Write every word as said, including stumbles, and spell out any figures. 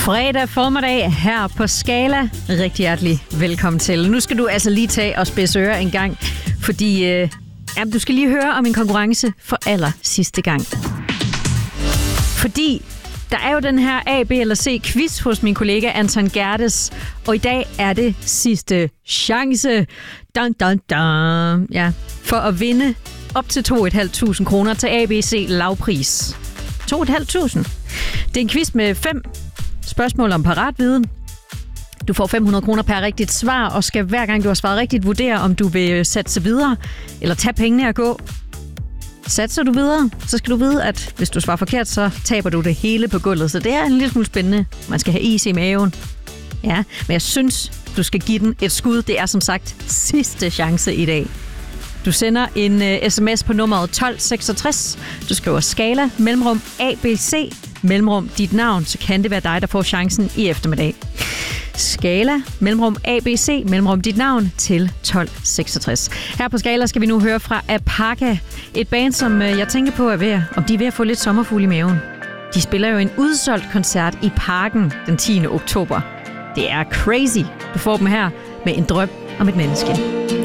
Fredag formiddag her på Skala. Rigtig hjertelig velkommen til. Nu skal du altså lige tage og spidse ører en gang, fordi øh, ja, du skal lige høre om en konkurrence for aller sidste gang. Fordi der er jo den her A, B eller C quiz hos min kollega Anton Gerdes, og i dag er det sidste chance. Dun, dun, dun. Ja, for at vinde op til to tusind fem hundrede kroner til A B C lavpris. to tusind fem hundrede. Det er en quiz med fem spørgsmål om paratviden. Du får fem hundrede kroner per rigtigt svar, og skal hver gang du har svaret rigtigt vurdere, om du vil satse videre, eller tage pengene og gå. Satser du videre, så skal du vide, at hvis du svarer forkert, så taber du det hele på gulvet. Så det er en lille smule spændende. Man skal have is i maven. Ja, men jeg synes, du skal give den et skud. Det er som sagt sidste chance i dag. Du sender en uh, sms på nummeret tolv seksogtres. Du skriver Skala, mellemrum A B C, mellemrum dit navn, så kan det være dig, der får chancen i eftermiddag. Skala, mellemrum A B C, mellemrum dit navn til tolv seksogtres. Her på Skala skal vi nu høre fra Apaka, et band, som jeg tænker på er ved, om de er ved at få lidt sommerfugl i maven. De spiller jo en udsolgt koncert i Parken den tiende oktober. Det er crazy. Du får dem her med En drøm om et menneske.